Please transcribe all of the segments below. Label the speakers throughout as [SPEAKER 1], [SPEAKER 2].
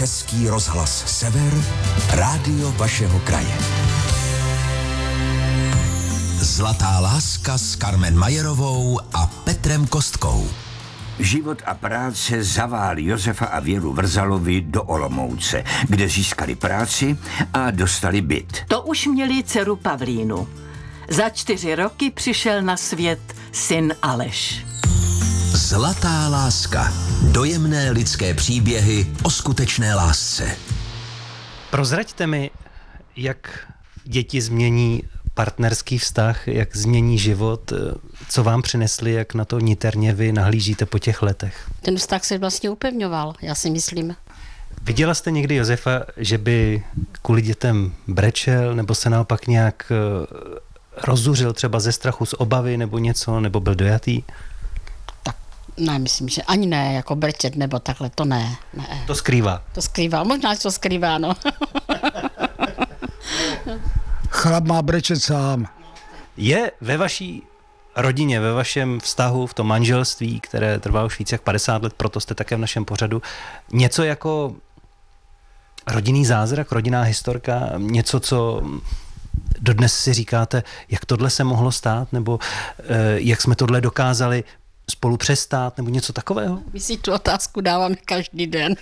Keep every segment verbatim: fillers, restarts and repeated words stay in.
[SPEAKER 1] Český rozhlas Sever, rádio vašeho kraje. Zlatá láska s Carmen Majerovou a Petrem Kostkou.
[SPEAKER 2] Život a práce zavál Josefa a Věru Vrzalovi do Olomouce, kde získali práci a dostali byt.
[SPEAKER 3] To už měli dceru Pavlínu. Za čtyři roky přišel na svět syn Aleš.
[SPEAKER 1] Zlatá láska. Dojemné lidské příběhy o skutečné lásce.
[SPEAKER 4] Prozraďte mi, jak děti změní partnerský vztah, jak změní život, co vám přinesli, jak na to niterně vy nahlížíte po těch letech.
[SPEAKER 5] Ten vztah se vlastně upevňoval, já si myslím.
[SPEAKER 4] Viděla jste někdy Josefa, že by kvůli dětem brečel, nebo se naopak nějak rozuřil třeba ze strachu, z obavy, nebo něco, nebo byl dojatý?
[SPEAKER 5] Tak ne, myslím, že ani ne, jako brečet, nebo takhle, to ne. ne.
[SPEAKER 4] To skrývá?
[SPEAKER 5] To skrývá, možná, že to skrývá, no.
[SPEAKER 6] Chlap má brečet sám.
[SPEAKER 4] Je ve vaší rodině, ve vašem vztahu, v tom manželství, které trvá už víc jak padesát let, proto jste také v našem pořadu, něco jako rodinný zázrak, rodinná historka, něco, co dodnes si říkáte, jak tohle se mohlo stát, nebo eh, jak jsme tohle dokázali spolu přestát, nebo něco takového?
[SPEAKER 5] My si tu otázku dáváme každý den.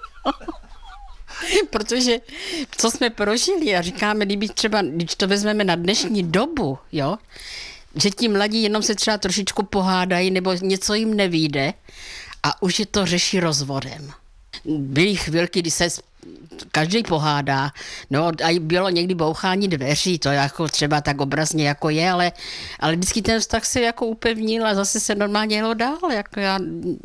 [SPEAKER 5] Protože co jsme prožili a říkáme, kdyby třeba, když to vezmeme na dnešní dobu, jo, že ti mladí jenom se třeba trošičku pohádají nebo něco jim nevyjde a už je to řeší rozvodem. Byly chvilky, kdy se každý pohádá, no a bylo někdy bouchání dveří, to jako třeba tak obrazně jako je, ale, ale vždycky ten vztah se jako upevnil a zase se normálně jelo dál, jako, já,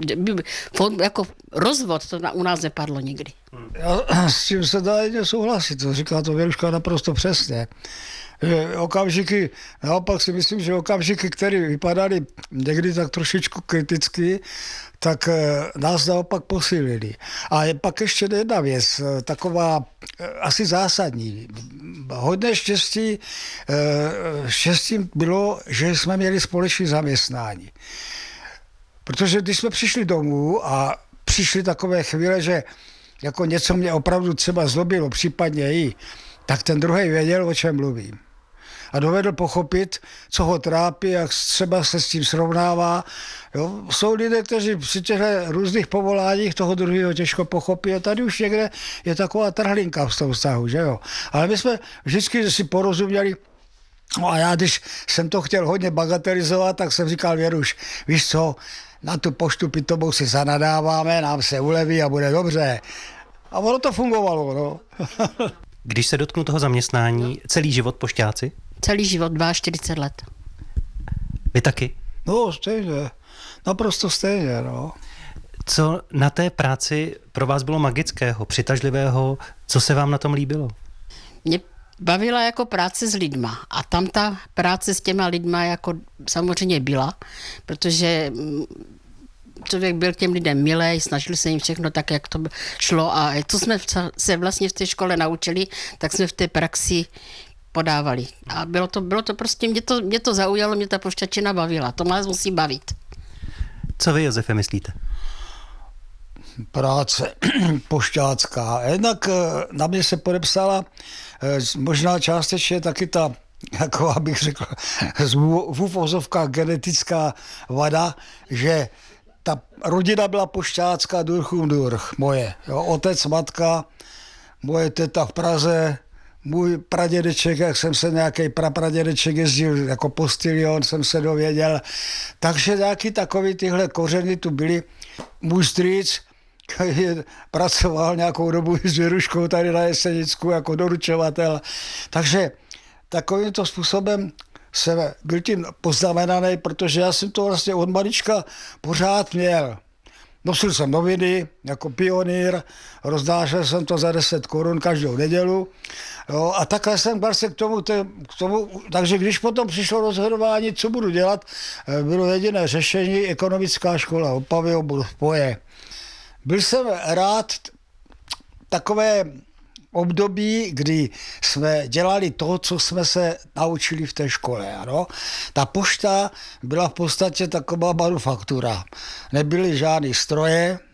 [SPEAKER 5] jako rozvod, to u nás nepadlo nikdy.
[SPEAKER 6] Já s tím se dá jedině souhlasit, to říká to Věruška naprosto přesně. Okamžiky, naopak si myslím, že okamžiky, které vypadaly někdy tak trošičku kriticky, tak nás naopak posílili. A je pak ještě jedna věc, taková asi zásadní. Hodně štěstí, štěstím bylo, že jsme měli společné zaměstnání. Protože když jsme přišli domů a přišly takové chvíle, že jako něco mě opravdu třeba zlobilo, případně i, tak ten druhý věděl, o čem mluvím. A dovedl pochopit, co ho trápí, jak třeba se s tím srovnává. Jo? Jsou lidé, kteří při těch různých povoláních toho druhého těžko pochopí a tady už někde je taková trhlinka v tom vztahu, že jo. Ale my jsme vždycky si porozuměli. No a já, když jsem to chtěl hodně bagatelizovat, tak jsem říkal, Věruš, víš co, na tu poštu pitomou si zanadáváme, nám se uleví a bude dobře. A ono to fungovalo, no.
[SPEAKER 4] Když se dotknu toho zaměstnání, celý život pošťáci?
[SPEAKER 5] Celý život, čtyřicet dva let.
[SPEAKER 4] Vy taky?
[SPEAKER 6] No, stejně. Naprosto stejně, no.
[SPEAKER 4] Co na té práci pro vás bylo magického, přitažlivého? Co se vám na tom líbilo?
[SPEAKER 5] Mě bavila jako práce s lidma a tam ta práce s těma lidma jako samozřejmě byla, protože člověk byl těm lidem milej, snažil se jim všechno tak, jak to šlo a co jsme se vlastně v té škole naučili, tak jsme v té praxi podávali. A bylo to, bylo to prostě, mě to, mě to zaujalo, mě ta pošťačina bavila. To nás musí bavit.
[SPEAKER 4] Co vy, Josefe, myslíte?
[SPEAKER 6] Práce pošťácká. Jednak na mě se podepsala možná částečně taky ta, jako abych řekl, v uvozovkách genetická vada, že ta rodina byla pošťácká durch um durch, moje. Jo, otec, matka, moje teta v Praze, můj pradědeček, jak jsem se nějaký prapradědeček jezdil jako postilion, jsem se dověděl. Takže nějaký takový tyhle kořeny tu byly. Můj strýc pracoval nějakou dobu s Věruškou tady na Jesenicku jako doručovatel. Takže takovýmto způsobem jsem byl tím poznamenaný, protože já jsem to vlastně od malička pořád měl. Nosil jsem noviny jako pionýr, rozdášel jsem to za deset korun každou nedělu. Jo, a takhle jsem vlastně k tomu, k tomu, takže když potom přišlo rozhodování, co budu dělat, bylo jediné řešení ekonomická škola Opavy, obor v Poje. Byl jsem rád takové období, kdy jsme dělali to, co jsme se naučili v té škole. Ano? Ta pošta byla v podstatě taková manufaktura. Nebyly žádné stroje,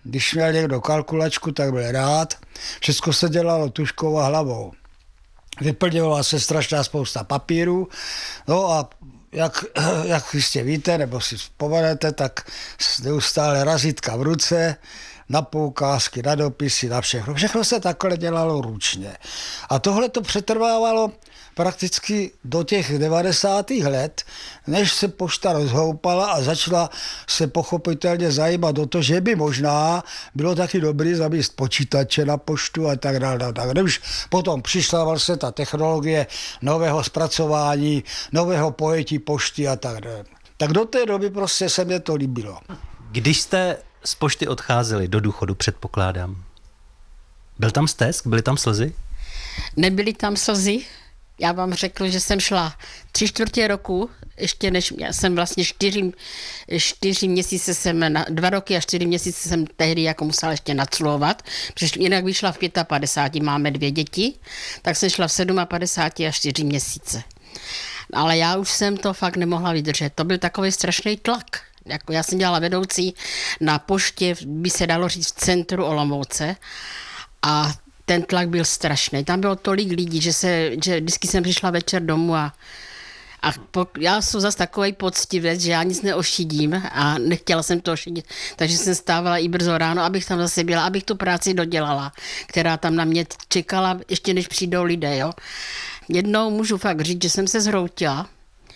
[SPEAKER 6] když měl někdo kalkulačku, tak byl rád. Všechno se dělalo tužkou a hlavou. Vyplňovala se strašná spousta papíru, no a jak, jak jistě víte, nebo si vzpomenete, tak neustále razítka v ruce, na poukázky, na dopisy, na všechno. Všechno se takhle dělalo ručně. A tohle to přetrvávalo prakticky do těch devadesátých let, než se pošta rozhoupala a začala se pochopitelně zajímat o to, že by možná bylo taky dobrý zavést počítače na poštu a tak dále. Tak už potom přišla vlastně ta technologie nového zpracování, nového pojetí pošty a tak dále. Tak do té doby prostě se mě to líbilo.
[SPEAKER 4] Když jste z pošty odcházeli do důchodu, předpokládám, byl tam stesk, byly tam slzy?
[SPEAKER 5] Nebyly tam slzy. Já vám řeknu, že jsem šla tři čtvrtě roku, ještě než já jsem vlastně čtyři, čtyři měsíce jsem, na, dva roky a čtyři měsíce jsem tehdy jako musela ještě naclovat, protože jinak vyšla v padesáti pěti, máme dvě děti, tak jsem šla v padesáti sedmi a čtyři měsíce. Ale já už jsem to fakt nemohla vydržet, to byl takový strašný tlak. Jako já jsem dělala vedoucí na poště, by se dalo říct, v centru Olomouce a ten tlak byl strašný. Tam bylo tolik lidí, že, se, že vždycky jsem přišla večer domů a, a po, já jsem zase takovej poctivec, že já nic neošidím a nechtěla jsem to ošidit, takže jsem stávala i brzo ráno, abych tam zase byla, abych tu práci dodělala, která tam na mě čekala, ještě než přijdou lidé. Jo. Jednou můžu fakt říct, že jsem se zhroutila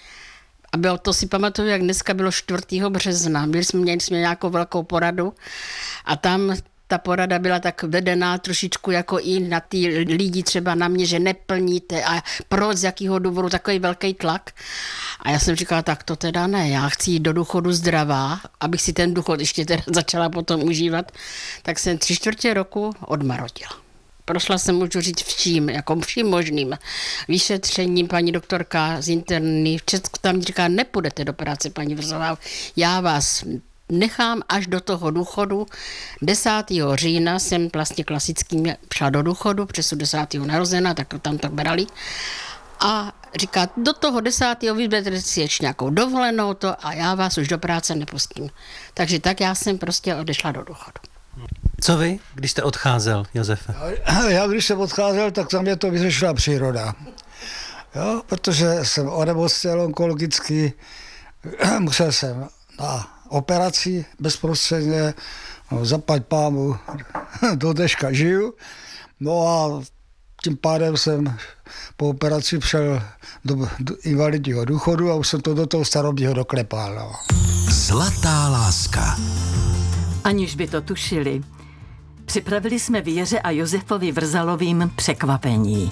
[SPEAKER 5] a bylo to, si pamatuju, jak dneska bylo čtvrtého března, byli jsme, měli jsme nějakou velkou poradu a tam ta porada byla tak vedená trošičku jako i na ty lidi, třeba na mě, že neplníte a proč, z jakého důvodu, takový velký tlak. A já jsem říkala, tak to teda ne, já chci jít do důchodu zdravá, abych si ten důchod ještě teda začala potom užívat. Tak jsem tři čtvrtě roku odmarodila. Prošla jsem, můžu říct, vším, jako vším možným vyšetřením. Paní doktorka z interny v Česku tam říká, nepůjdete do práce, paní Vrzová, já vás nechám až do toho důchodu. desátého října jsem vlastně klasicky šla do důchodu, přes desátého narozená, tak to tam tak brali. A říká, do toho desátého vyberete si ještě nějakou dovolenou to a já vás už do práce nepustím. Takže tak já jsem prostě odešla do důchodu.
[SPEAKER 4] Co vy, když jste odcházel, Josefe?
[SPEAKER 6] Já když jsem odcházel, tak za mě to vyřešila příroda. Jo, protože jsem onemocněl onkologicky, musel jsem na operaci bezprostředně, no, zaplať pámu, do dneška žiju. No a tím pádem jsem po operaci přel do, do invalidního důchodu a už jsem to do toho starobního doklepal. No.
[SPEAKER 1] Zlatá láska.
[SPEAKER 3] Aniž by to tušili, připravili jsme Věře a Josefovi Vrzalovým překvapení.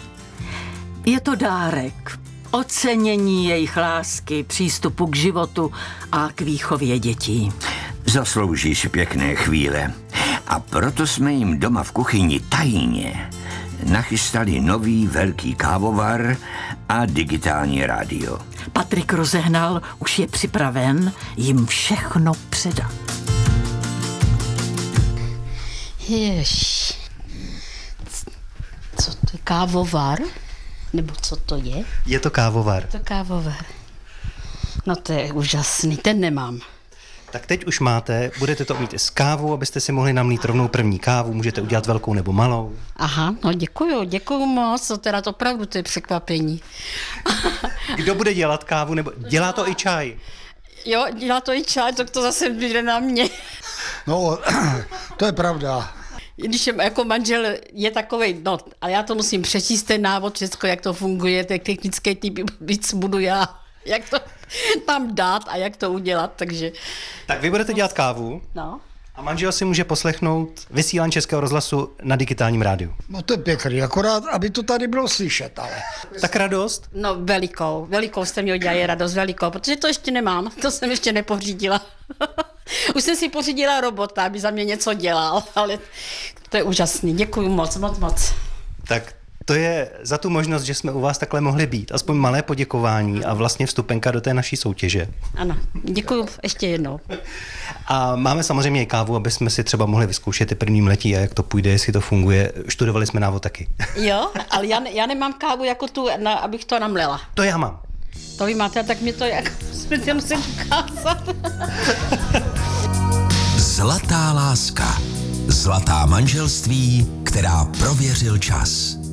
[SPEAKER 3] Je to dárek, ocenění jejich lásky, přístupu k životu a k výchově dětí.
[SPEAKER 2] Zaslouží si pěkné chvíle. A proto jsme jim doma v kuchyni tajně nachystali nový velký kávovar a digitální rádio.
[SPEAKER 3] Patrik rozehnal, už je připraven jim všechno předat.
[SPEAKER 5] Jež. Co to je, kávovar? Nebo co to je?
[SPEAKER 4] Je to kávovar.
[SPEAKER 5] Je to kávovar. No to je úžasný, ten nemám.
[SPEAKER 4] Tak teď už máte, budete to mít i s kávou, abyste si mohli namlít rovnou první kávu, můžete udělat velkou nebo malou.
[SPEAKER 5] Aha, no děkuju, děkuju moc, to teda to opravdu to je překvapení.
[SPEAKER 4] Kdo bude dělat kávu, nebo dělá to i čaj?
[SPEAKER 5] Jo, dělá to i čaj, tak to zase vyjde na mě.
[SPEAKER 6] No, to je pravda.
[SPEAKER 5] Když je, jako manžel je takovej, no, ale já to musím přečíst ten návod, všechno, jak to funguje, tak technické typy víc budu já, jak to tam dát a jak to udělat, takže...
[SPEAKER 4] Tak vy budete dělat kávu
[SPEAKER 5] No.
[SPEAKER 4] a manžel si může poslechnout vysílání Českého rozhlasu na digitálním rádiu.
[SPEAKER 6] No to je pěkný, akorát, aby to tady bylo slyšet, ale...
[SPEAKER 4] Tak radost?
[SPEAKER 5] No velikou, velikou jste mi udělali radost, velikou, protože to ještě nemám, to jsem ještě nepořídila. Už jsem si pořídila robota, aby za mě něco dělal, ale to je úžasný, děkuju moc, moc, moc.
[SPEAKER 4] Tak to je za tu možnost, že jsme u vás takhle mohli být. Aspoň malé poděkování a vlastně vstupenka do té naší soutěže.
[SPEAKER 5] Ano, děkuju ještě jednou.
[SPEAKER 4] A máme samozřejmě i kávu, aby jsme si třeba mohli vyzkoušet ty první mletí a jak to půjde, jestli to funguje. Študovali jsme návod taky.
[SPEAKER 5] Jo, ale já, já nemám kávu jako tu, na, abych to namlela.
[SPEAKER 4] To já mám.
[SPEAKER 5] To vy máte, tak mi to jak jsme musím ukázat.
[SPEAKER 1] Zlatá láska. Zlatá manželství, která prověřil čas.